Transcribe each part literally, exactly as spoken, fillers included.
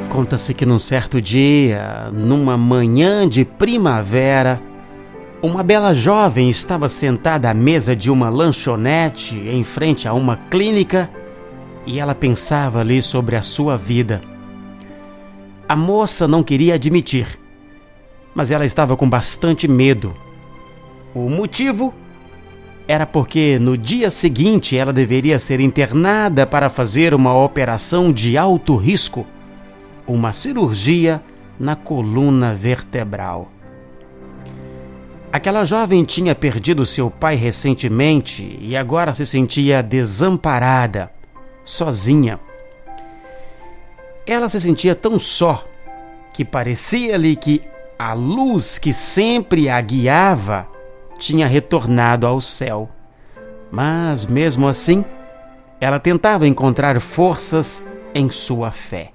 Conta-se que num certo dia, numa manhã de primavera, uma bela jovem estava sentada à mesa de uma lanchonete em frente a uma clínica e ela pensava ali sobre a sua vida. A moça não queria admitir, mas ela estava com bastante medo. O motivo era porque no dia seguinte ela deveria ser internada para fazer uma operação de alto risco, uma cirurgia na coluna vertebral. Aquela jovem tinha perdido seu pai recentemente e agora se sentia desamparada, sozinha. Ela se sentia tão só que parecia-lhe que a luz que sempre a guiava tinha retornado ao céu. Mas, mesmo assim, ela tentava encontrar forças em sua fé.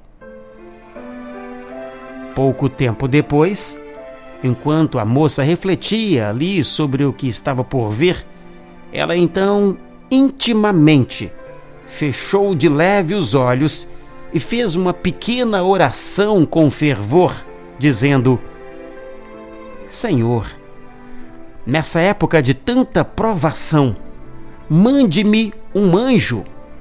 Pouco tempo depois, enquanto a moça refletia ali sobre o que estava por vir, ela então, intimamente, fechou de leve os olhos e fez uma pequena oração com fervor, dizendo: Senhor, nessa época de tanta provação, mande-me um anjo.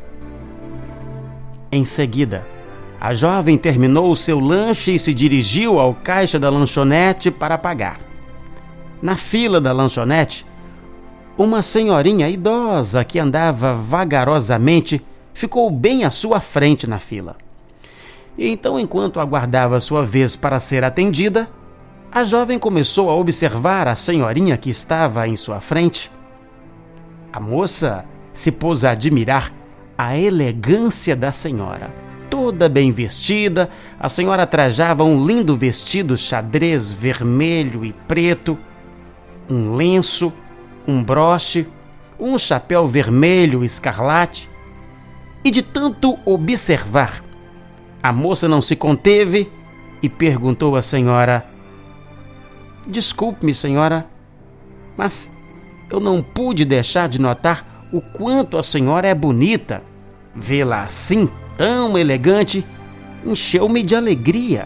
Em seguida, a jovem terminou o seu lanche e se dirigiu ao caixa da lanchonete para pagar. Na fila da lanchonete, uma senhorinha idosa que andava vagarosamente ficou bem à sua frente na fila. E então, enquanto aguardava sua vez para ser atendida, a jovem começou a observar a senhorinha que estava em sua frente. A moça se pôs a admirar a elegância da senhora. Toda bem vestida, a senhora trajava um lindo vestido xadrez vermelho e preto, um lenço, um broche, um chapéu vermelho escarlate. E de tanto observar, a moça não se conteve e perguntou à senhora: Desculpe-me, senhora, mas eu não pude deixar de notar o quanto a senhora é bonita. Vê-la assim, tão elegante, encheu-me de alegria.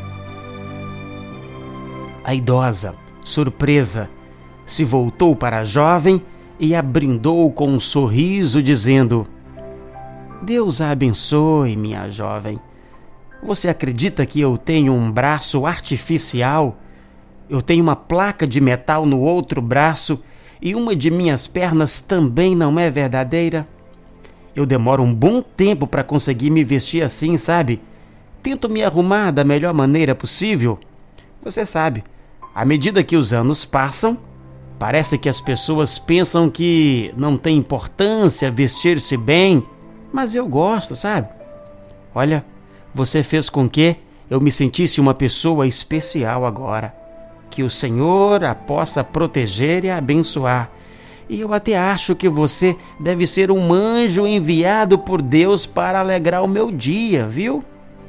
A idosa, surpresa, se voltou para a jovem e a brindou com um sorriso, dizendo: Deus a abençoe, minha jovem. Você acredita que eu tenho um braço artificial? Eu tenho uma placa de metal no outro braço e uma de minhas pernas também não é verdadeira? Eu demoro um bom tempo para conseguir me vestir assim, sabe? Tento me arrumar da melhor maneira possível. Você sabe, à medida que os anos passam, parece que as pessoas pensam que não tem importância vestir-se bem, mas eu gosto, sabe? Olha, você fez com que eu me sentisse uma pessoa especial agora. Que o Senhor a possa proteger e abençoar. E eu até acho que você deve ser um anjo enviado por Deus para alegrar o meu dia, viu?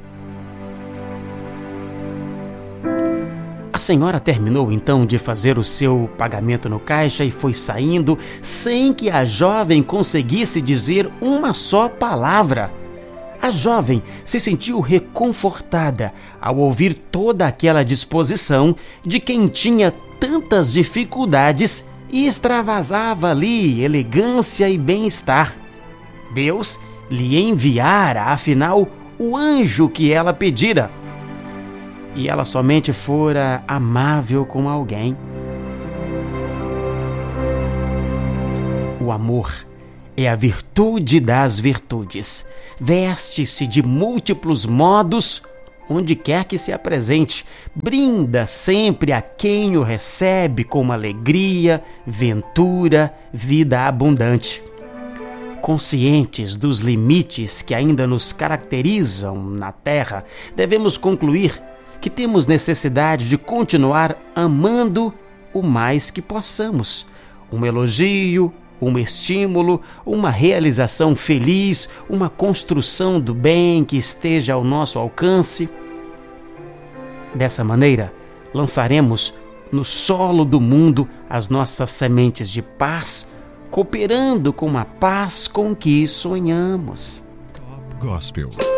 A senhora terminou então de fazer o seu pagamento no caixa e foi saindo sem que a jovem conseguisse dizer uma só palavra. A jovem se sentiu reconfortada ao ouvir toda aquela disposição de quem tinha tantas dificuldades e extravasava ali elegância e bem-estar. Deus lhe enviara, afinal, o anjo que ela pedira. E ela somente fora amável com alguém. O amor é a virtude das virtudes. Veste-se de múltiplos modos onde quer que se apresente. Brinda sempre a quem o recebe com alegria, ventura, vida abundante. Conscientes dos limites que ainda nos caracterizam na Terra, devemos concluir que temos necessidade de continuar amando o mais que possamos. Um elogio, um estímulo, uma realização feliz, uma construção do bem que esteja ao nosso alcance. Dessa maneira, lançaremos no solo do mundo as nossas sementes de paz, cooperando com a paz com que sonhamos. Top Gospel.